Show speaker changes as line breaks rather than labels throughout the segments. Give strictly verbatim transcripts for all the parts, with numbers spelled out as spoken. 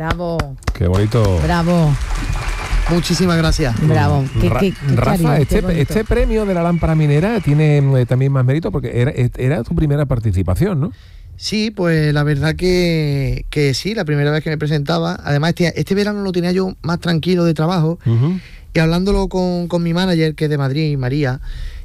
Bravo.
Qué bonito.
Bravo.
Muchísimas gracias.
Bravo. ¿Qué,
Ra-
qué, qué
Rafa,
cariño,
este,
qué
este premio de la lámpara minera tiene eh, también más mérito porque era, era tu primera participación, ¿no?
Sí, pues la verdad que, que sí, la primera vez que me presentaba. Además, este, este verano lo tenía yo más tranquilo de trabajo.
Uh-huh.
Y hablándolo con, con mi manager, que es de Madrid, María,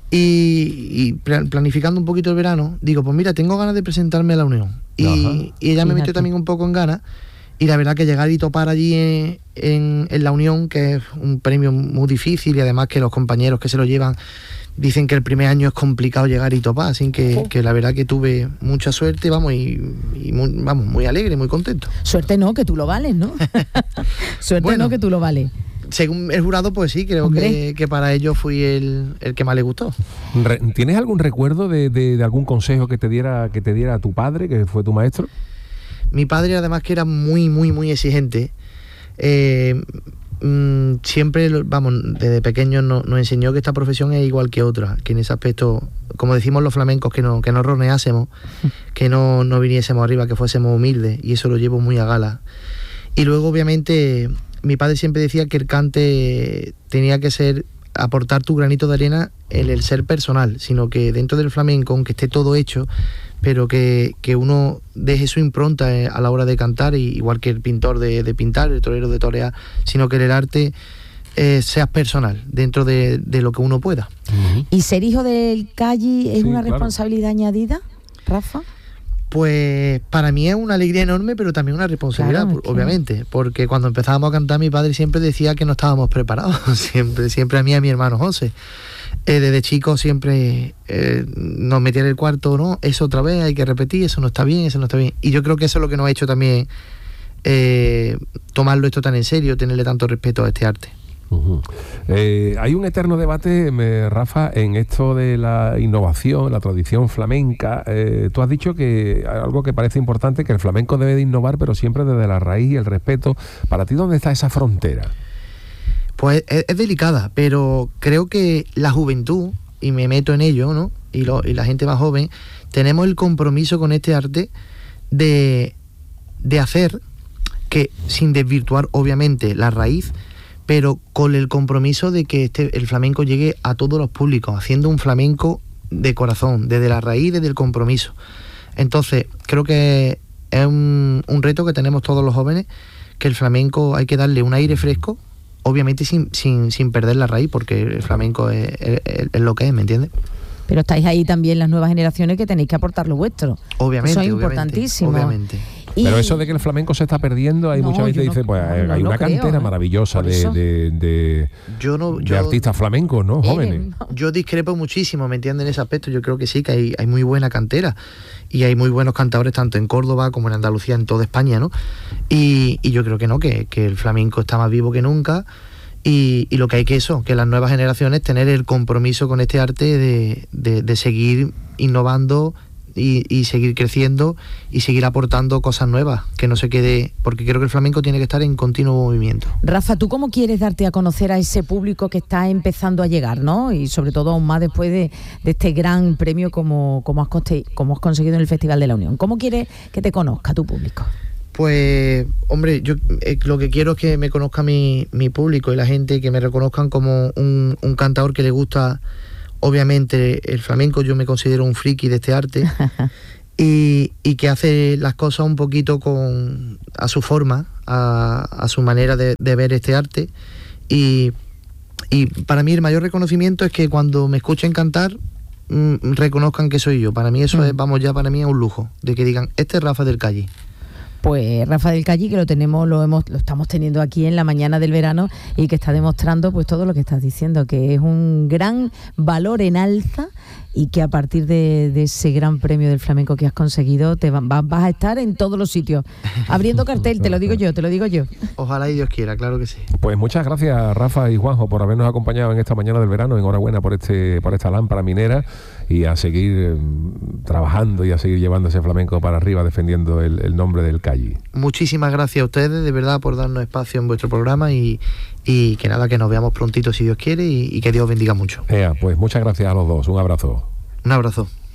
y, y planificando un poquito el verano, digo, pues mira, tengo ganas de presentarme a la Unión. Y, y ella me metió también un poco en ganas. Y la verdad que llegar y topar allí en, en, en la Unión, que es un premio muy difícil, y además que los compañeros que se lo llevan dicen que el primer año es complicado llegar y topar, así que, que la verdad que tuve mucha suerte, vamos, y, y muy, vamos, muy alegre, muy contento.
Suerte no, que tú lo vales, ¿no? Suerte
bueno,
no, que tú lo vales.
Según el jurado, pues sí, creo que, que para ellos fui el, el que más le gustó.
Re- ¿Tienes algún recuerdo de, de, de algún consejo que te diera que te diera tu padre, que fue tu maestro?
Mi padre, además, que era muy, muy, muy exigente. Eh, mmm, siempre, vamos, desde pequeño nos, nos enseñó que esta profesión es igual que otra, que en ese aspecto, como decimos los flamencos, que no, que no roneásemos, que no, no viniésemos arriba, que fuésemos humildes, y eso lo llevo muy a gala. Y luego, obviamente, mi padre siempre decía que el cante tenía que ser aportar tu granito de arena en el ser personal, sino que dentro del flamenco, aunque esté todo hecho, pero que, que uno deje su impronta a la hora de cantar, y igual que el pintor de, de pintar, el torero de torear, sino que el arte eh, sea personal, dentro de, de lo que uno pueda.
Uh-huh. ¿Y ser hijo del Calli es sí, una
claro.
responsabilidad añadida, Rafa?
Pues para mí es una alegría enorme, pero también una responsabilidad, claro, obviamente, porque cuando empezábamos a cantar mi padre siempre decía que no estábamos preparados, siempre, siempre a mí y a mi hermano José. Eh, desde chico siempre eh, nos metía en el cuarto, no, eso otra vez, hay que repetir, eso no está bien, eso no está bien. Y yo creo que eso es lo que nos ha hecho también eh, tomarlo esto tan en serio, tenerle tanto respeto a este arte.
Uh-huh. Eh, hay un eterno debate, me, Rafa, en esto de la innovación, la tradición flamenca. Eh, tú has dicho que algo que parece importante, que el flamenco debe de innovar, pero siempre desde la raíz y el respeto. ¿Para ti dónde está esa frontera?
Pues es, es delicada, pero creo que la juventud, y me meto en ello, ¿no? Y, lo, y la gente más joven, tenemos el compromiso con este arte de, de hacer que, sin desvirtuar obviamente la raíz, pero con el compromiso de que este, el flamenco llegue a todos los públicos, haciendo un flamenco de corazón, desde la raíz, desde el compromiso. Entonces, creo que es un, un reto que tenemos todos los jóvenes, que el flamenco hay que darle un aire fresco, obviamente sin, sin, sin perder la raíz, porque el flamenco es, es, es lo que es, ¿me entiendes?
Pero estáis ahí también las nuevas generaciones que tenéis que aportar lo vuestro.
Obviamente,
eso es
obviamente,
importantísimo.
Obviamente.
Y
pero eso de que el flamenco se está perdiendo, hay
no,
mucha gente que
no,
dice, pues
no, no,
hay
no
una
creo,
cantera
¿eh?
maravillosa de, de, de,
yo no,
de
yo,
artistas flamencos, ¿no? Jóvenes.
Yo discrepo muchísimo, ¿me entienden? En ese aspecto. Yo creo que sí, que hay, hay muy buena cantera. Y hay muy buenos cantadores tanto en Córdoba como en Andalucía, en toda España, ¿no? Y, y yo creo que no, que, que el flamenco está más vivo que nunca. Y, y lo que hay que eso, que las nuevas generaciones tener el compromiso con este arte de, de, de seguir innovando y, y seguir creciendo y seguir aportando cosas nuevas, que no se quede, porque creo que el flamenco tiene que estar en continuo movimiento.
Rafa, ¿tú cómo quieres darte a conocer a ese público que está empezando a llegar, ¿no? Y sobre todo aún más después de, de este gran premio como, como, has conste- como has conseguido en el Festival de la Unión. ¿Cómo quieres que te conozca tu público?
Pues, hombre, yo eh, lo que quiero es que me conozca mi, mi público y la gente, que me reconozcan como un, un cantador que le gusta, obviamente, el flamenco. Yo me considero un friki de este arte y, y que hace las cosas un poquito con a su forma, a, a su manera de, de ver este arte. Y, y para mí el mayor reconocimiento es que cuando me escuchen cantar, mmm, reconozcan que soy yo. Para mí eso mm. es, vamos, ya para mí es un lujo, de que digan, este es Rafa del Calli.
Pues Rafa del Calli, que lo tenemos, lo hemos, lo estamos teniendo aquí en la mañana del verano y que está demostrando pues todo lo que estás diciendo, que es un gran valor en alza y que a partir de, de ese gran premio del flamenco que has conseguido te va, va, vas a estar en todos los sitios, abriendo cartel, te lo digo yo, te lo digo yo.
Ojalá y Dios quiera, claro que sí.
Pues muchas gracias, Rafa y Juanjo, por habernos acompañado en esta mañana del verano. Enhorabuena por este por esta lámpara minera y a seguir eh, trabajando y a seguir llevando ese flamenco para arriba, defendiendo el, el nombre del Calli.
Muchísimas gracias a ustedes, de verdad, por darnos espacio en vuestro programa y, y que nada, que nos veamos prontito si Dios quiere y, y que Dios bendiga mucho.
Ea, pues muchas gracias a los dos, un abrazo.
Un abrazo.